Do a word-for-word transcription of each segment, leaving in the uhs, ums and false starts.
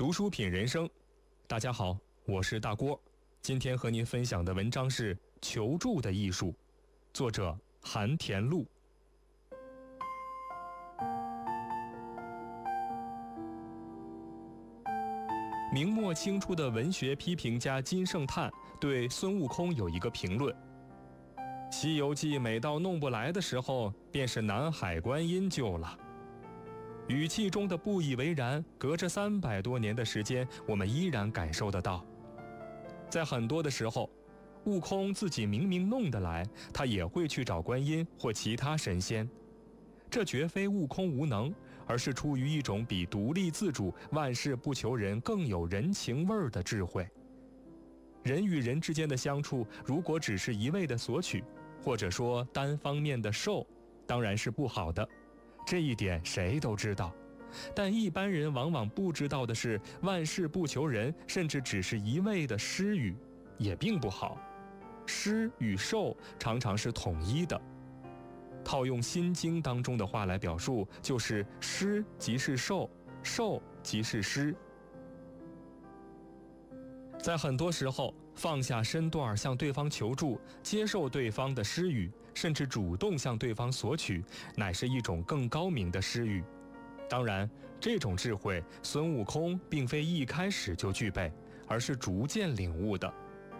读书品人生，大家好，我是大郭。今天和您分享的文章是《求助的艺术》，作者韩田禄。明末清初的文学批评家金圣叹对孙悟空有一个评论：西游记每到弄不来的时候，便是南海观音救了。语气中的不以为然，隔着三百多年的时间，我们依然感受得到。在很多的时候，悟空自己明明弄得来，他也会去找观音或其他神仙。这绝非悟空无能，而是出于一种比独立自主、万事不求人更有人情味儿的智慧。人与人之间的相处，如果只是一味的索取，或者说单方面的受，当然是不好的。这一点谁都知道，但一般人往往不知道的是，万事不求人，甚至只是一味的施予，也并不好。施与受常常是统一的。套用《心经》当中的话来表述，就是施即是受，受即是施。在很多时候，放下身段向对方求助，接受对方的施予，甚至主动向对方索取，乃是一种更高明的施予。当然，这种智慧，孙悟空并非一开始就具备，而是逐渐领悟的。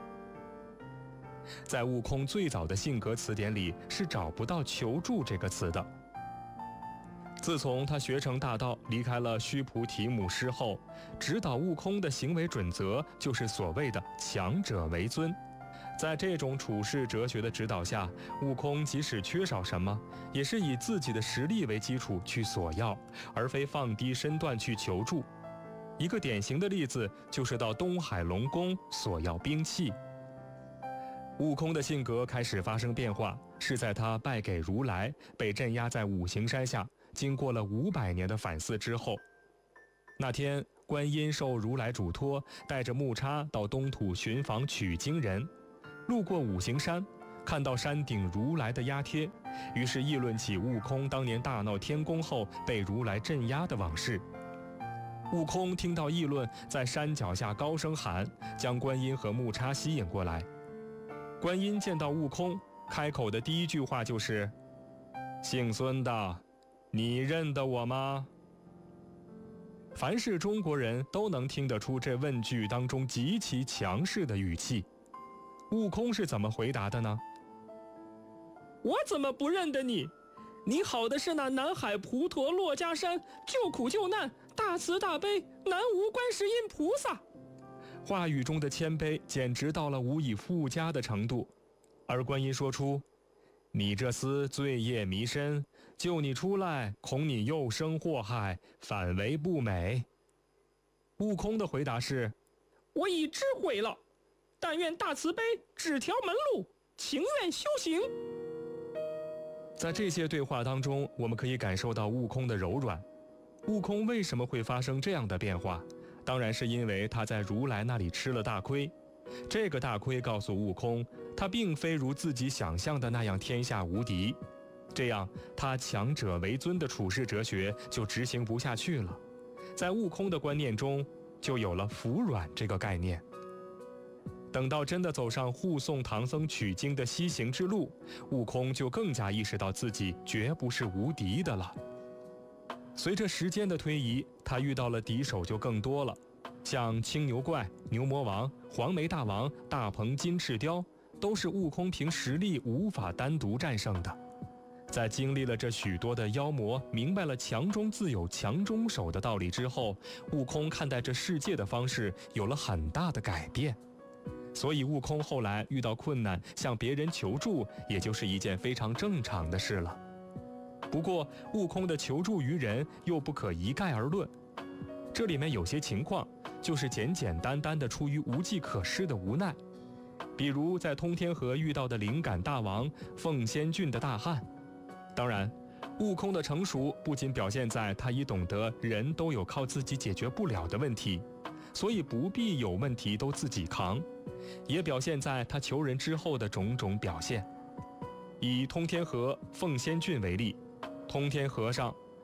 在悟空最早的性格词典里，是找不到求助这个词的。自从他学成大道，离开了须菩提母师后，指导悟空的行为准则就是所谓的强者为尊。在这种处世哲学的指导下，悟空即使缺少什么，也是以自己的实力为基础去索要，而非放低身段去求助。一个典型的例子就是到东海龙宫索要兵器。悟空的性格开始发生变化，是在他拜给如来，被镇压在五行山下，经过了五百年的反思之后。那天，观音受如来嘱托，带着木叉到东土寻访取经人，路过五行山，看到山顶如来的压贴，于是议论起悟空当年大闹天宫后被如来镇压的往事。悟空听到议论，在山脚下高声喊，将观音和木叉吸引过来。观音见到悟空，开口的第一句话就是：“姓孙的，你认得我吗？”凡是中国人都能听得出这问句当中极其强势的语气。悟空是怎么回答的呢？我怎么不认得你？你好的是那南海普陀珞珈山，救苦救难，大慈大悲，南无观世音菩萨。话语中的谦卑简直到了无以复加的程度。而观音说出：“你这厮罪业弥深，救你出来，恐你又生祸害，反为不美。”悟空的回答是：“我已知悔了，但愿大慈悲指条门路，情愿修行。”在这些对话当中，我们可以感受到悟空的柔软。悟空为什么会发生这样的变化？当然是因为他在如来那里吃了大亏。这个大亏告诉悟空，他并非如自己想象的那样天下无敌，这样他强者为尊的处世哲学就执行不下去了。在悟空的观念中，就有了服软这个概念。等到真的走上护送唐僧取经的西行之路，悟空就更加意识到自己绝不是无敌的了。随着时间的推移，他遇到了敌手就更多了，像青牛怪、牛魔王、黄眉大王、大鹏金翅雕，都是悟空凭实力无法单独战胜的。在经历了这许多的妖魔，明白了强中自有强中手的道理之后，悟空看待这世界的方式有了很大的改变。所以悟空后来遇到困难向别人求助，也就是一件非常正常的事了。不过悟空的求助于人又不可一概而论，这里面有些情况就是简简单单的出于无计可施的无奈。比如在通天河遇到的灵感大王凤仙郡的大旱。当然，悟空的成熟不仅表现在他已懂得人都有靠自己解决不了的问题，所以不必有问题都自己扛，也表现在他求人之后的种种表现。以通天河凤仙郡为例，通天河上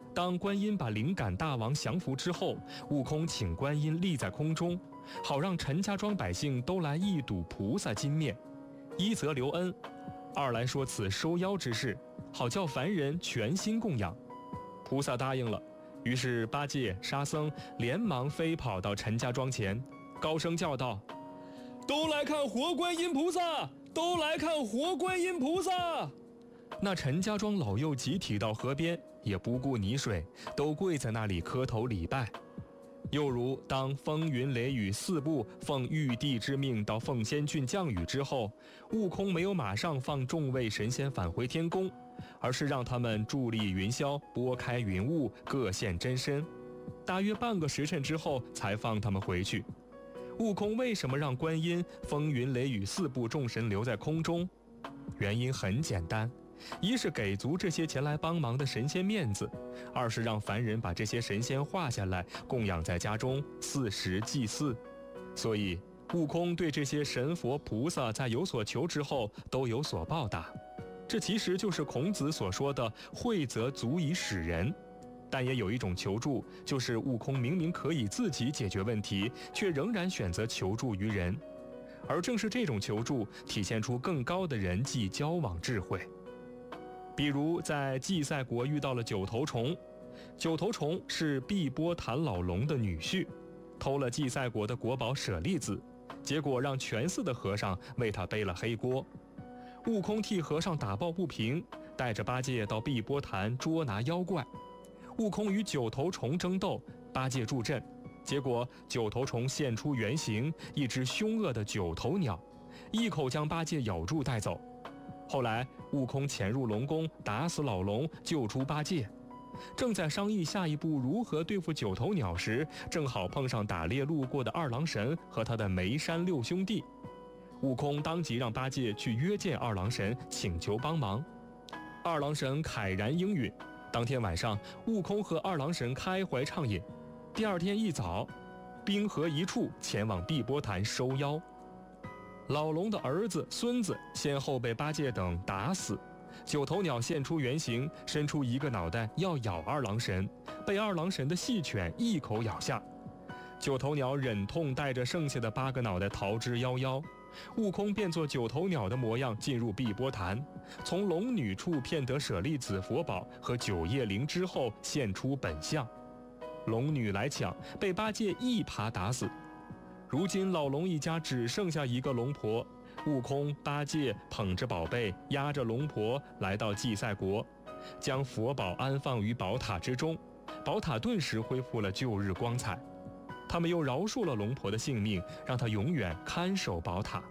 当观音把灵感大王降服之后，悟空请观音立在空中，好让陈家庄百姓都来一睹菩萨金面，一则留恩，二来说此收妖之事，好叫凡人全心供养。菩萨答应了，于是八戒、沙僧连忙飞跑到陈家庄前，高声叫道：“都来看活观音菩萨！都来看活观音菩萨！”那陈家庄老幼集体到河边，也不顾泥水，都跪在那里磕头礼拜。又如当风云雷雨四部奉玉帝之命到凤仙郡降雨之后，悟空没有马上放众位神仙返回天宫，而是让他们伫立云霄，拨开云雾，各现真身。大约半个时辰之后，才放他们回去。悟空为什么让观音、风云雷雨四部众神留在空中？原因很简单，一是给足这些前来帮忙的神仙面子，二是让凡人把这些神仙画下来，供养在家中，祀时祭祀。所以悟空对这些神佛菩萨在有所求之后都有所报答，这其实就是孔子所说的惠泽足以使人。但也有一种求助，就是悟空明明可以自己解决问题，却仍然选择求助于人。而正是这种求助，体现出更高的人际交往智慧。比如在祭赛国遇到了九头虫，九头虫是碧波谭老龙的女婿，偷了祭赛国的国宝舍利子，结果让全寺的和尚为他背了黑锅。悟空替和尚打抱不平，带着八戒到碧波谭捉拿妖怪。悟空与九头虫争斗，八戒助阵，结果九头虫现出原形，一只凶恶的九头鸟，一口将八戒咬住带走。后来悟空潜入龙宫，打死老龙，救出八戒。正在商议下一步如何对付九头鸟时，正好碰上打猎路过的二郎神和他的眉山六兄弟。悟空当即让八戒去约见二郎神，请求帮忙。二郎神慨然应允。当天晚上，悟空和二郎神开怀畅饮。第二天一早，兵合一处，前往碧波潭收妖。老龙的儿子、孙子先后被八戒等打死。九头鸟现出原形，伸出一个脑袋要咬二郎神，被二郎神的细犬一口咬下。九头鸟忍痛带着剩下的八个脑袋逃之夭夭。悟空变作九头鸟的模样进入碧波潭，从龙女处骗得舍利子佛宝和九叶灵之后现出本相。龙女来抢，被八戒一耙打死。如今老龙一家只剩下一个龙婆，悟空、八戒捧着宝贝，押着龙婆来到祭赛国，将佛宝安放于宝塔之中，宝塔顿时恢复了旧日光彩。他们又饶恕了龙婆的性命，让她永远看守宝塔。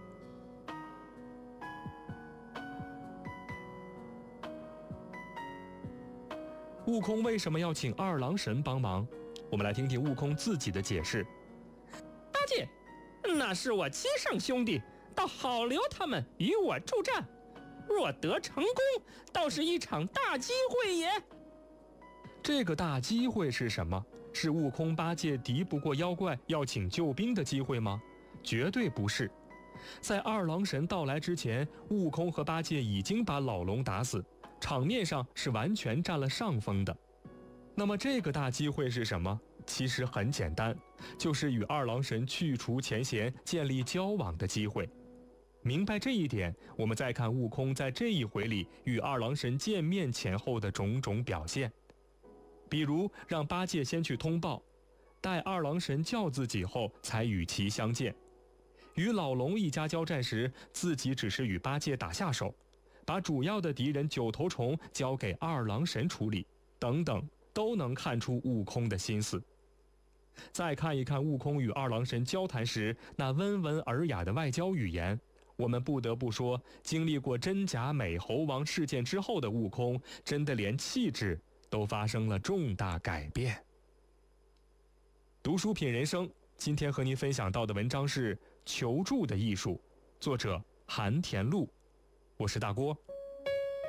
悟空为什么要请二郎神帮忙？我们来听听悟空自己的解释。 八戒，那是我七圣兄弟，倒好留他们与我助战。若得成功，倒是一场大机会也。 这个大机会是什么？是悟空八戒敌不过妖怪，要请救兵的机会吗？绝对不是。在二郎神到来之前，悟空和八戒已经把老龙打死，场面上是完全占了上风的。那么这个大机会是什么？其实很简单，就是与二郎神去除前嫌，建立交往的机会。明白这一点，我们再看悟空在这一回里与二郎神见面前后的种种表现。比如让八戒先去通报，待二郎神叫自己后才与其相见。与老龙一家交战时，自己只是与八戒打下手，把主要的敌人九头虫交给二郎神处理，等等，都能看出悟空的心思。再看一看悟空与二郎神交谈时那温文尔雅的外交语言，我们不得不说，经历过真假美猴王事件之后的悟空，真的连气质都发生了重大改变。读书品人生，今天和您分享到的文章是《求助的艺术》，作者韩田禄。我是大郭，